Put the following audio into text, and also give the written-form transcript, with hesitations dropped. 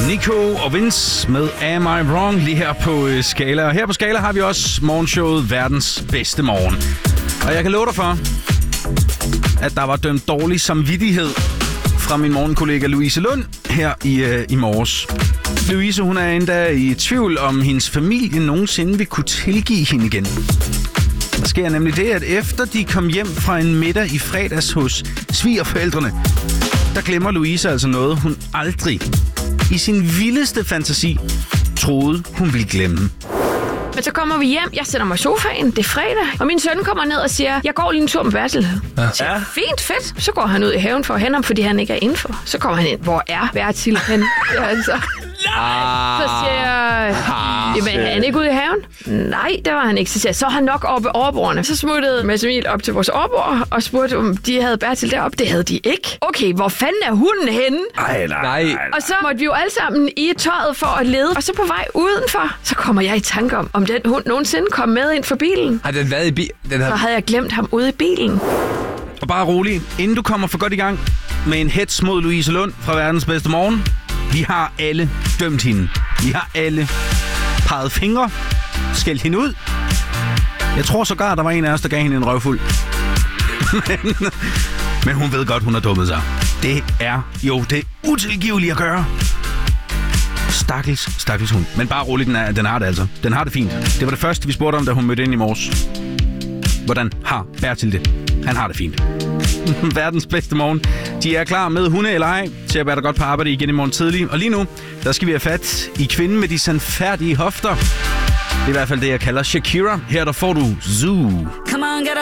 Nico og Vince med Am I Wrong lige her på Skala. Og her på Skala har vi også morgenshowet Verdens Bedste Morgen. Og jeg kan love dig for, at der var dømt dårlig samvittighed fra min morgenkollega Louise Lund her i morges. Louise, hun er endda i tvivl om hendes familie nogensinde vil kunne tilgive hende igen. Der sker nemlig det, at efter de kom hjem fra en middag i fredags hos svigerforældrene, der glemmer Louise altså noget, hun aldrig i sin vildeste fantasi troede, hun ville glemme. Men så kommer vi hjem, jeg sætter mig i sofaen, det er fredag, og min søn kommer ned og siger, jeg går lige en tur med Bertil. Ja. Fint, fedt. Så går han ud i haven for at hente ham, fordi han ikke er indenfor. Så kommer han ind, hvor er Bertil hen? Så siger jeg, jamen er han ikke ude i haven? Nej, det var han ikke. Så siger jeg, så er han nok oppe overbordene. Så smuttede Mads Emil op til vores overbord og spurgte, om de havde Bertil deroppe. Det havde de ikke. Okay, hvor fanden er hunden henne? Nej. Og så måtte vi jo alle sammen i tøjet for at lede. Og så på vej udenfor, så kommer jeg i tanke om den hund nogensinde kom med ind for bilen. Har den været i bilen? Så havde jeg glemt ham ude i bilen. Og bare rolig, inden du kommer for godt i gang med en hets mod Louise Lund fra Verdens Bedste Morgen. Vi har alle dømt hende. Vi har alle peget fingre, skældt hende ud. Jeg tror sågar, der var en af os, der gav hende en røvfuld. Men hun ved godt, hun har dummet sig. Det er utilgiveligt at gøre. Stakkels hund. Men bare roligt, den har det altså. Den har det fint. Det var det første, vi spurgte om, da hun mødte ind i morges. Hvordan har Bertil det? Han har det fint. Verdens bedste morgen. De er klar med hunde eller ej til at være der godt på arbejde igen i morgen tidlig. Og lige nu, der skal vi have fat i kvinden med de sandfærdige hofter. Det er i hvert fald det, jeg kalder Shakira. Her der får du Zoo.